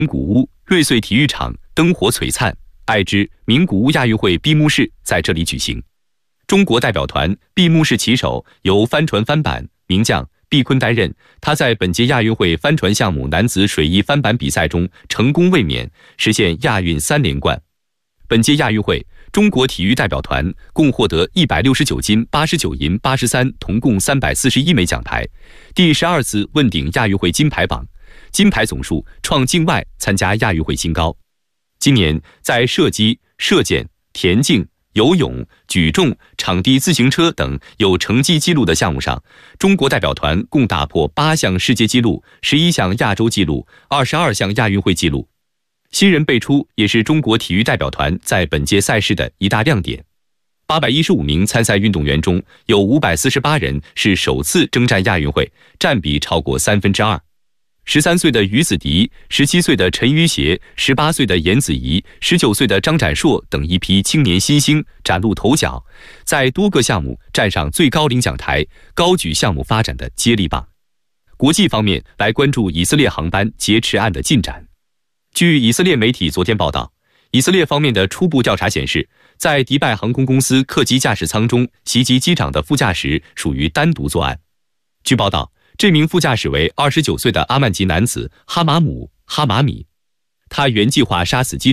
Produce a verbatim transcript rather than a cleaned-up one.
名古屋瑞穗体育场灯火璀璨，爱知名古屋亚运会闭幕式在这里举行。中国代表团闭幕式旗手由帆船翻板名将毕坤担任，他在本届亚运会帆船项目男子水翼翻板比赛中成功卫冕，实现亚运三连冠。本届亚运会，中国体育代表团共获得一百六十九金、八十九银、八十三铜，共三百四十一枚奖牌，第十二次问鼎亚运会金牌榜，金牌总数创境外参加亚运会新高。今年在射击、射箭、田径、游泳、举重、场地自行车等有成绩纪录的项目上，中国代表团共打破八项世界纪录、十一项亚洲纪录、二十二项亚运会纪录。新人辈出也是中国体育代表团在本届赛事的一大亮点。八百一十五名参赛运动员中，有五百四十八人是首次征战亚运会，占比超过三分之二。十三岁的于子迪、十七岁的陈芋协、十八岁的严子怡、十九岁的张展硕等一批青年新星崭露头角，在多个项目站上最高领奖台，高举项目发展的接力棒。国际方面来关注以色列航班劫持案的进展。据以色列媒体昨天报道，以色列方面的初步调查显示，在迪拜航空公司客机驾驶舱中袭击机长的副驾驶属于单独作案。据报道，这名副驾驶为二十九岁的阿曼籍男子哈马姆·哈马米，他原计划杀死机